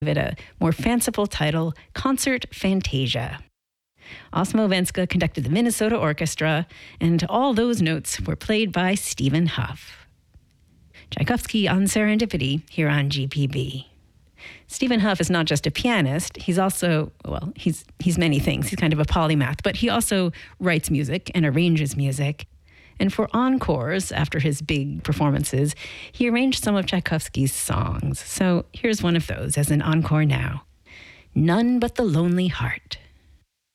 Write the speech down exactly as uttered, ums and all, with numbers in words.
it a more fanciful title, Concert Fantasia. Osmo Venska conducted the Minnesota Orchestra, and all those notes were played by Stephen Hough. Tchaikovsky on Serendipity here on G P B. Stephen Hough is not just a pianist, he's also, well, he's he's many things. He's kind of a polymath, but he also writes music and arranges music. And for encores, after his big performances, he arranged some of Tchaikovsky's songs. So here's one of those as an encore now. None But the Lonely Heart.